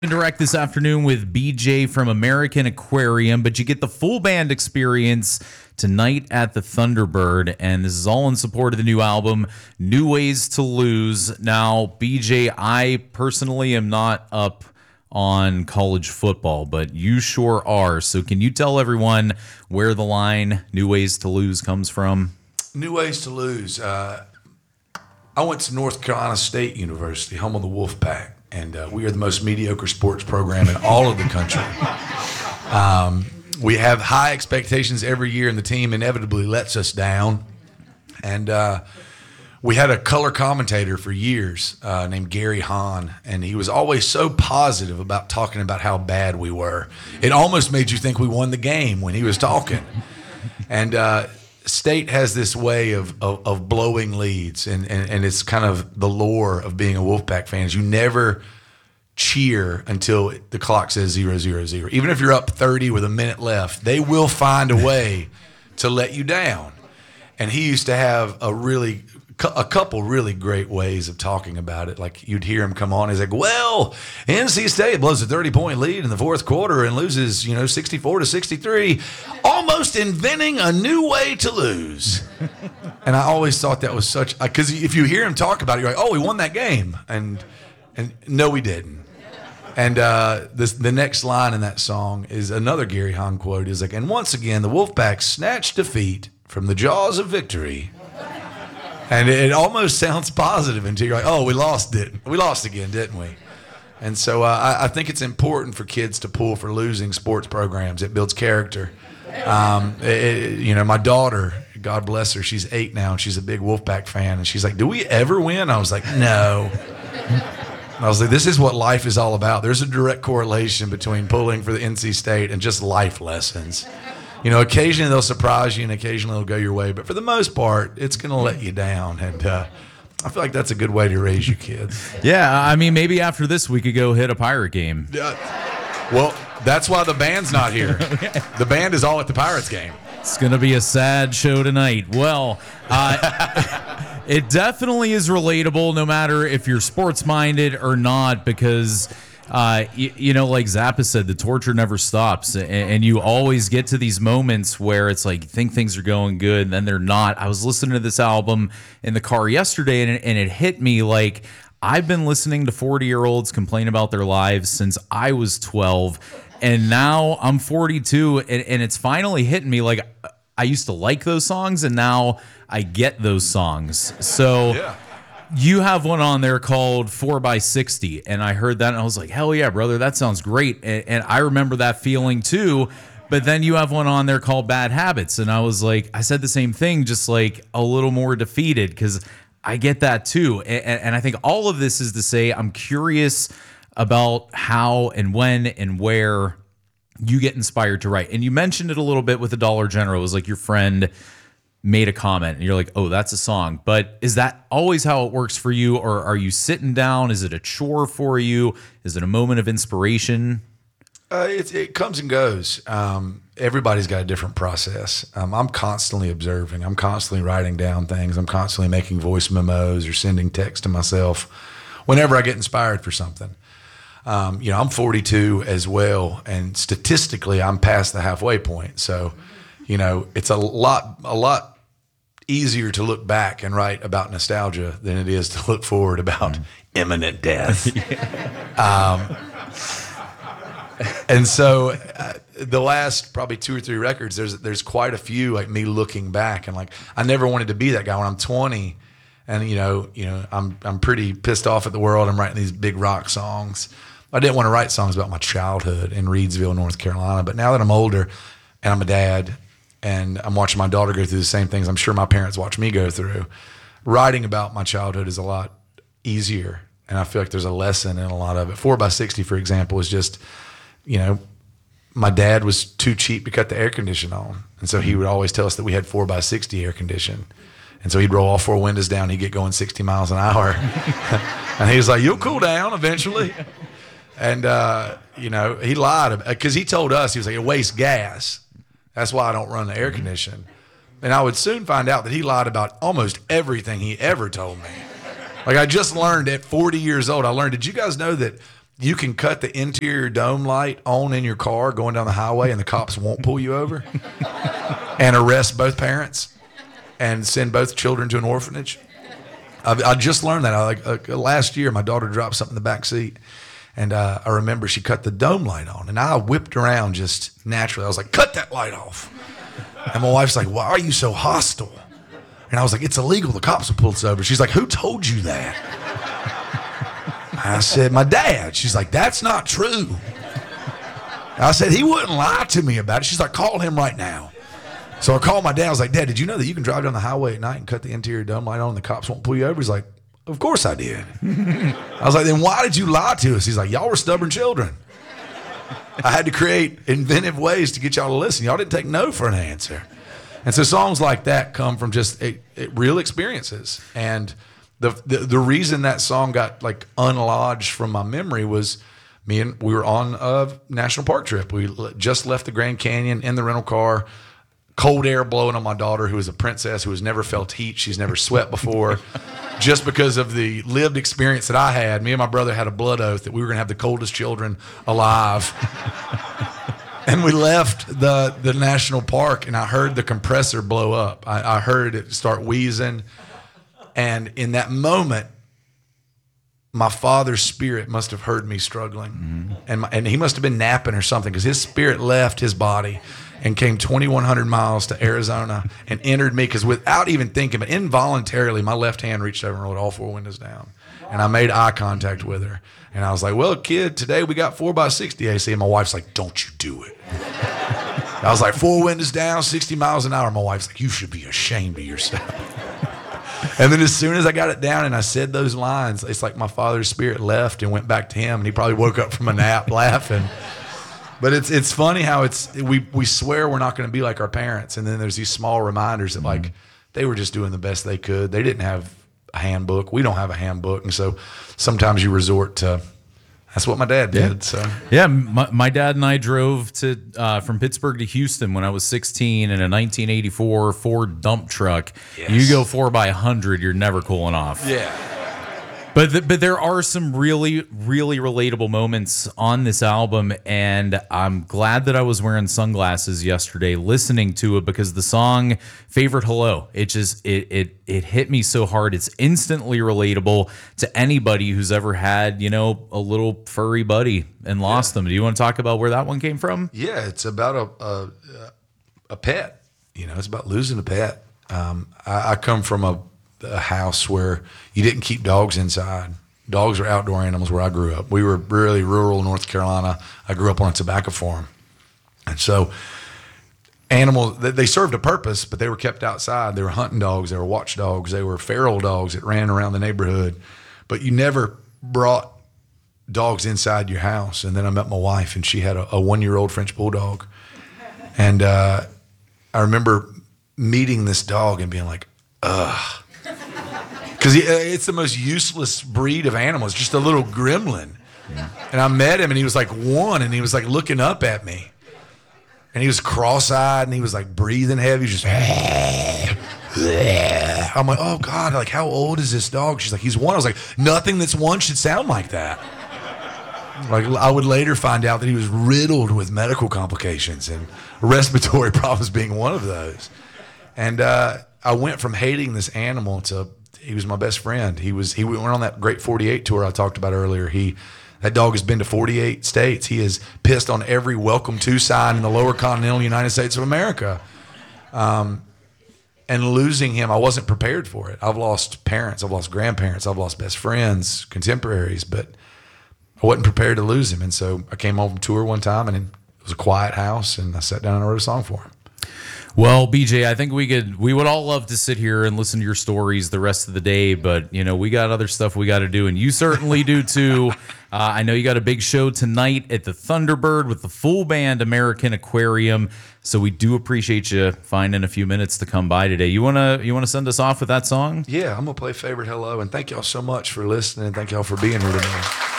Direct this afternoon with BJ from American Aquarium, but you get the full band experience tonight at the Thunderbird, and this is all in support of the new album, New Ways to Lose. Now, BJ, I personally am not up on college football, but you sure are. So can you tell everyone where the line New Ways to Lose comes from? New Ways to Lose. I went to North Carolina State University, home of the Wolfpack. And we are the most mediocre sports program in all of the country. We have high expectations every year, and the team inevitably lets us down. And we had a color commentator for years named Gary Hahn, and he was always so positive about talking about how bad we were. It almost made you think we won the game when he was talking. And State has this way of blowing leads, and it's kind of the lore of being a Wolfpack fan is you never cheer until the clock says 0-0-0. Even if you're up 30 with a minute left, they will find a way to let you down. And he used to have a couple really great ways of talking about it. Like you'd hear him come on, he's like, well, NC State blows a 30-point lead in the fourth quarter and loses, 64-63, almost inventing a new way to lose. And I always thought that was such, because if you hear him talk about it, you're like, oh, we won that game. And no, we didn't. And the next line in that song is another Gary Hahn quote. He's like, and once again, the Wolfpack snatched defeat from the jaws of victory. And it almost sounds positive until you're like, oh, we lost again, didn't we? And so I think it's important for kids to pull for losing sports programs. It builds character. My daughter, God bless her, she's 8 now, and she's a big Wolfpack fan. And she's like, do we ever win? I was like, no. And I was like, this is what life is all about. There's a direct correlation between pulling for the NC State and just life lessons. Occasionally they'll surprise you and occasionally they'll go your way. But for the most part, it's going to let you down. And I feel like that's a good way to raise your kids. Yeah, I mean, maybe after this we could go hit a Pirate game. Well, that's why the band's not here. The band is all at the Pirates game. It's going to be a sad show tonight. Well, it definitely is relatable no matter if you're sports-minded or not because like Zappa said, the torture never stops, and you always get to these moments where it's like you think things are going good, and then they're not. I was listening to this album in the car yesterday, and it hit me like I've been listening to 40-year-olds complain about their lives since I was 12, and now I'm 42, and it's finally hitting me like I used to like those songs, and now I get those songs. So. Yeah. You have one on there called 4x60, and I heard that, and I was like, hell yeah, brother, that sounds great. And I remember that feeling too, but then you have one on there called Bad Habits, and I was like, I said the same thing, just like a little more defeated, because I get that too. And I think all of this is to say I'm curious about how and when and where you get inspired to write. And you mentioned it a little bit with the Dollar General. It was like your friend made a comment and you're like, oh, that's a song. But is that always how it works for you? Or are you sitting down? Is it a chore for you? Is it a moment of inspiration? It comes and goes. Everybody's got a different process. I'm constantly observing. I'm constantly writing down things. I'm constantly making voice memos or sending text to myself whenever I get inspired for something. I'm 42 as well. And statistically, I'm past the halfway point. So, it's a lot easier to look back and write about nostalgia than it is to look forward about imminent death. And so the last probably 2 or 3 records, there's quite a few like me looking back and like I never wanted to be that guy when I'm 20, and I'm pretty pissed off at the world. I'm writing these big rock songs. I didn't want to write songs about my childhood in Reidsville, North Carolina, but now that I'm older and I'm a dad. And I'm watching my daughter go through the same things I'm sure my parents watched me go through. Writing about my childhood is a lot easier, and I feel like there's a lesson in a lot of it. 4x60, for example, is just, my dad was too cheap to cut the air condition on. And so he would always tell us that we had 4x60 air condition. And so he'd roll all 4 windows down, he'd get going 60 miles an hour. And he was like, you'll cool down eventually. And, he lied because he told us, he was like, it wastes gas. That's why I don't run the air condition. And I would soon find out that he lied about almost everything he ever told me. Like I just learned at 40 years old, did you guys know that you can cut the interior dome light on in your car going down the highway and the cops won't pull you over and arrest both parents and send both children to an orphanage. I just learned that. Last year, my daughter dropped something in the back seat, and I remember she cut the dome light on, and I whipped around just naturally. I was like, cut that light off. And my wife's like, why are you so hostile? And I was like, it's illegal. The cops will pull us over. She's like, who told you that? I said, my dad. She's like, that's not true. I said, he wouldn't lie to me about it. She's like, call him right now. So I called my dad. I was like, Dad, did you know that you can drive down the highway at night and cut the interior dome light on and the cops won't pull you over? He's like, of course I did. I was like, then why did you lie to us? He's like, y'all were stubborn children. I had to create inventive ways to get y'all to listen. Y'all didn't take no for an answer. And so songs like that come from just real experiences. And the reason that song got like unlodged from my memory was we were on a national park trip. We just left the Grand Canyon in the rental car, cold air blowing on my daughter, who is a princess, who has never felt heat. She's never sweat before. Just because of the lived experience that I had, me and my brother had a blood oath that we were going to have the coldest children alive. And we left the national park, and I heard the compressor blow up. I heard it start wheezing. And in that moment, my father's spirit must have heard me struggling. Mm-hmm. And he must have been napping or something, because his spirit left his body and came 2,100 miles to Arizona and entered me, because without even thinking, but involuntarily, my left hand reached over and rolled all 4 windows down. And I made eye contact with her. And I was like, well, kid, today we got 4x60 AC. And my wife's like, don't you do it. I was like, 4 windows down, 60 miles an hour. My wife's like, you should be ashamed of yourself. And then as soon as I got it down and I said those lines, it's like my father's spirit left and went back to him. And he probably woke up from a nap laughing. But it's funny how we swear we're not going to be like our parents. And then there's these small reminders that like they were just doing the best they could. They didn't have a handbook. We don't have a handbook. And so sometimes you resort to, that's what my dad did. Yeah. So yeah, my dad and I drove to from Pittsburgh to Houston when I was 16 in a 1984 Ford dump truck. Yes. You go 4x100, you're never cooling off. yeah. But there are some really, really relatable moments on this album, and I'm glad that I was wearing sunglasses yesterday listening to it, because the song Favorite Hello, it hit me so hard. It's instantly relatable to anybody who's ever had, a little furry buddy and lost them. Do you want to talk about where that one came from? Yeah, it's about a pet. It's about losing a pet. I come from a house where you didn't keep dogs inside. Dogs are outdoor animals where I grew up. We were really rural North Carolina. I grew up on a tobacco farm. And so animals, they served a purpose, but they were kept outside. They were hunting dogs. They were watchdogs. They were feral dogs that ran around the neighborhood. But you never brought dogs inside your house. And then I met my wife, and she had a 1-year-old French bulldog. And I remember meeting this dog and being like, ugh. Because it's the most useless breed of animals, just a little gremlin. Yeah. And I met him, and he was like 1, and he was like looking up at me. And he was cross-eyed, and he was like breathing heavy, just I'm like, oh God, like how old is this dog? She's like, he's 1. I was like, nothing that's 1 should sound like that. Like I would later find out that he was riddled with medical complications, and respiratory problems being one of those. And I went from hating this animal to he was my best friend. He went on that Great 48 tour I talked about earlier. That dog has been to 48 states. He has pissed on every welcome to sign in the lower continental United States of America. And losing him, I wasn't prepared for it. I've lost parents, I've lost grandparents, I've lost best friends, contemporaries, but I wasn't prepared to lose him. And so I came home from tour one time, and it was a quiet house, and I sat down and I wrote a song for him. Well, BJ, I think we would all love to sit here and listen to your stories the rest of the day, but we got other stuff we got to do, and you certainly do too. I know you got a big show tonight at the Thunderbird with the full band American Aquarium, so we do appreciate you finding a few minutes to come by today. You wanna send us off with that song? Yeah, I'm gonna play Favorite Hello, and thank y'all so much for listening. Thank y'all for being here today.